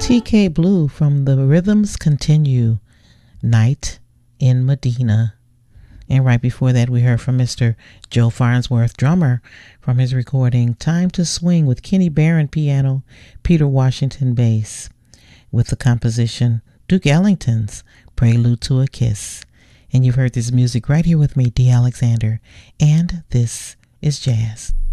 TK Blue from The Rhythms Continue, Night in Medina. And right before that, we heard from Mr. Joe Farnsworth, drummer, from his recording Time to Swing with Kenny Barron piano, Peter Washington bass, with the composition Duke Ellington's Prelude to a Kiss. And you've heard this music right here with me, Dee Alexander, and this is Jazz.